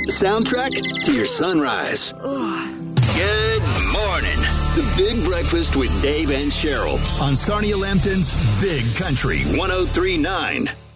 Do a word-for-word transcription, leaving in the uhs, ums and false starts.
soundtrack to your sunrise. Good morning. The Big Breakfast with Dave and Cheryl on Sarnia Lambton's Big Country one oh three point nine.